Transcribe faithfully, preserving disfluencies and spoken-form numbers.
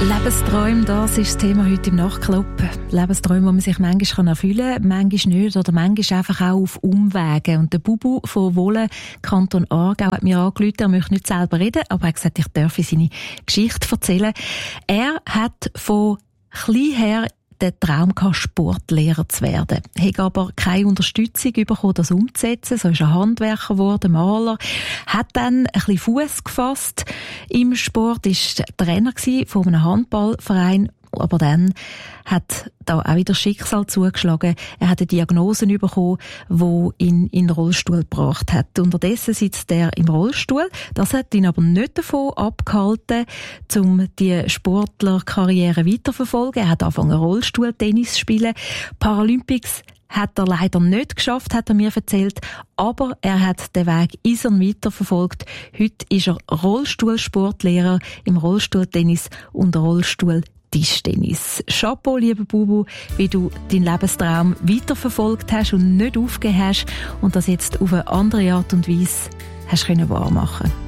Lebensträume, das ist das Thema heute im Nachtclub. Lebensträume, die man sich manchmal erfüllen kann, manchmal nicht oder manchmal einfach auch auf Umwegen. Und der Bubu von Wohlen, Kanton Aargau, hat mir angerufen, er möchte nicht selber reden, aber er hat gesagt, ich darf seine Geschichte erzählen. Er hat von klein her den Traum gehabt, Sportlehrer zu werden. Er hat aber keine Unterstützung bekommen, das umzusetzen. So ist er Handwerker geworden, Maler. Hat dann ein bisschen Fuss gefasst im Sport, ist Trainer von einem Handballverein. Aber dann hat da auch wieder Schicksal zugeschlagen. Er hat eine Diagnose bekommen, die ihn in den Rollstuhl gebracht hat. Unterdessen sitzt er im Rollstuhl. Das hat ihn aber nicht davon abgehalten, um die Sportlerkarriere weiterzuverfolgen. Er hat angefangen, Rollstuhltennis zu spielen. Paralympics hat er leider nicht geschafft, hat er mir erzählt. Aber er hat den Weg eisern weiterverfolgt. Heute ist er Rollstuhlsportlehrer im Rollstuhltennis und Rollstuhl Tischtennis. Chapeau, lieber Bubu, wie du deinen Lebenstraum weiterverfolgt hast und nicht aufgegeben hast und das jetzt auf eine andere Art und Weise hast können wahrmachen.